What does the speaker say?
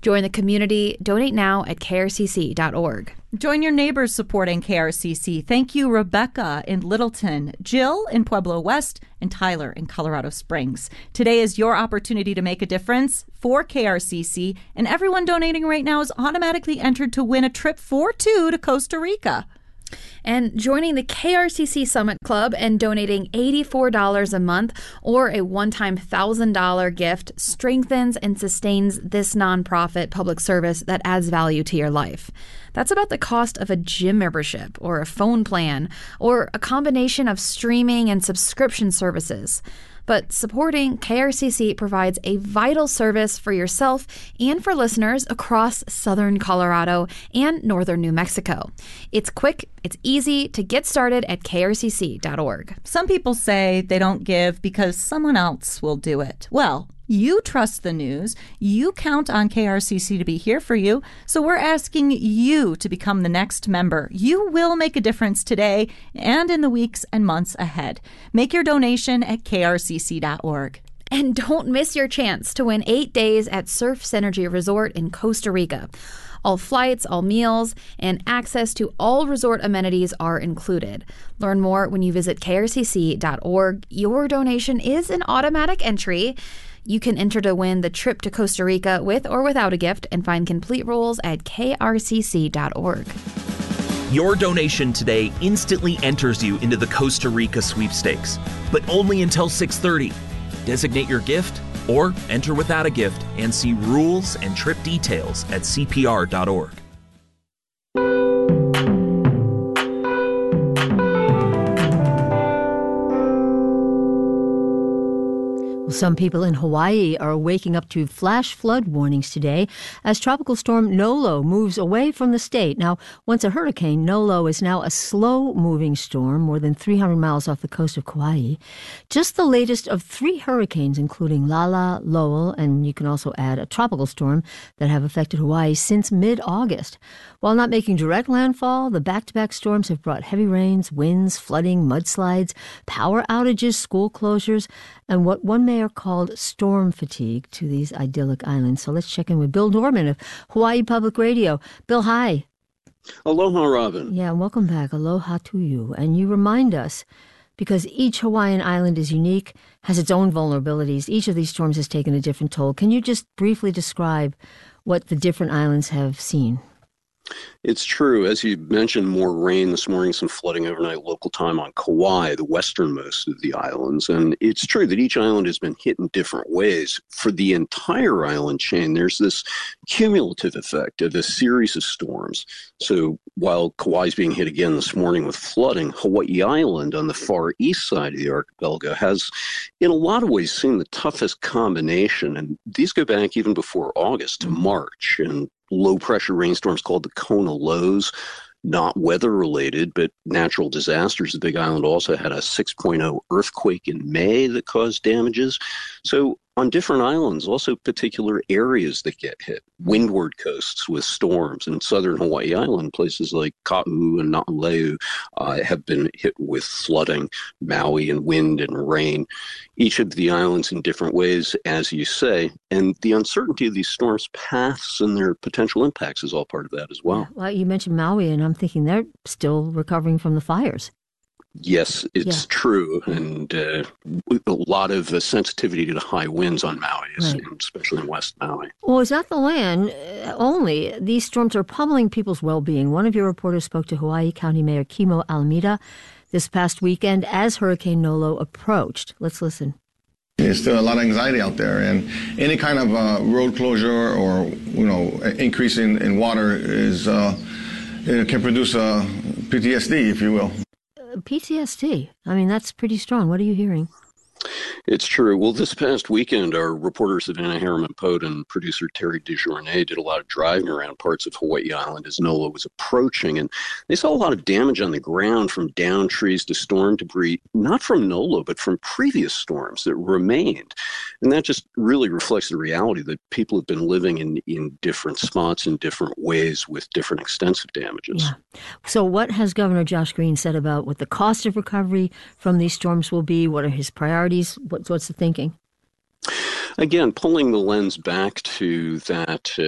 Join the community. Donate now at krcc.org. Join your neighbors supporting KRCC. Thank you, Rebecca in Littleton, Jill in Pueblo West, and Tyler in Colorado Springs. Today is your opportunity to make a difference for KRCC, and everyone donating right now is automatically entered to win a trip for two to Costa Rica. And joining the KRCC Summit Club and donating $84 a month or a one-time $1,000 gift strengthens and sustains this nonprofit public service that adds value to your life. That's about the cost of a gym membership or a phone plan or a combination of streaming and subscription services. But supporting KRCC provides a vital service for yourself and for listeners across southern Colorado and northern New Mexico. It's quick, it's easy to get started at krcc.org. Some people say they don't give because someone else will do it. Well, you trust the news. You count on KRCC to be here for you. So we're asking you to become the next member. You will make a difference today and in the weeks and months ahead. Make your donation at krcc.org. And don't miss your chance to win 8 days at Surf Synergy Resort in Costa Rica. All flights, all meals, and access to all resort amenities are included. Learn more when you visit krcc.org. Your donation is an automatic entry. You can enter to win the trip to Costa Rica with or without a gift and find complete rules at krcc.org. Your donation today instantly enters you into the Costa Rica sweepstakes, but only until 6:30. Designate your gift or enter without a gift and see rules and trip details at cpr.org. Some people in Hawaii are waking up to flash flood warnings today as tropical storm Nolo moves away from the state. Now, once a hurricane, Nolo is now a slow-moving storm more than 300 miles off the coast of Kauai. Just the latest of 3 hurricanes, including Lala, Lowell, and you can also add a tropical storm that have affected Hawaii since mid-August. While not making direct landfall, the back-to-back storms have brought heavy rains, winds, flooding, mudslides, power outages, school closures, and what one mayor called storm fatigue to these idyllic islands. So let's check in with Bill Dorman of Hawaii Public Radio. Bill, hi. Aloha, Robin. Yeah, welcome back. Aloha to you. And you remind us, because each Hawaiian island is unique, has its own vulnerabilities. Each of these storms has taken a different toll. Can you just briefly describe what the different islands have seen? It's true. As you mentioned, more rain this morning, some flooding overnight local time on Kauai, the westernmost of the islands. And it's true that each island has been hit in different ways. For the entire island chain, there's this cumulative effect of a series of storms. So while Kauai is being hit again this morning with flooding, Hawaii Island on the far east side of the archipelago has, in a lot of ways, seen the toughest combination. And these go back even before August to March. And low-pressure rainstorms called the Kona lows, not weather-related, but natural disasters. The Big Island also had a 6.0 earthquake in May that caused damages. So on different islands, also particular areas that get hit. Windward coasts with storms. In southern Hawaii Island, places like Ka'u and Na'aleu have been hit with flooding, Maui and wind and rain. Each of the islands in different ways, as you say. And the uncertainty of these storms' paths and their potential impacts is all part of that as well. Well, you mentioned Maui, and I'm thinking they're still recovering from the fires. Yes, it's true. And a lot of sensitivity to the high winds on Maui, Right. especially in West Maui. Well, it's not the land only. These storms are pummeling people's well-being. One of your reporters spoke to Hawaii County Mayor Kimo Alameda this past weekend as Hurricane Nolo approached. Let's listen. There's still a lot of anxiety out there, and any kind of road closure or increase in water is it can produce PTSD, if you will. PTSD. I mean, that's pretty strong. What are you hearing? It's true. Well, this past weekend, our reporter Savannah Harriman-Pote and producer Terry DeJournay did a lot of driving around parts of Hawaii Island as Nolo was approaching, and they saw a lot of damage on the ground from downed trees to storm debris, not from Nolo, but from previous storms that remained. And that just really reflects the reality that people have been living in different spots in different ways with different extensive damages. Yeah. So what has Governor Josh Green said about what the cost of recovery from these storms will be? What are his priorities? What's the thinking? Again, pulling the lens back to that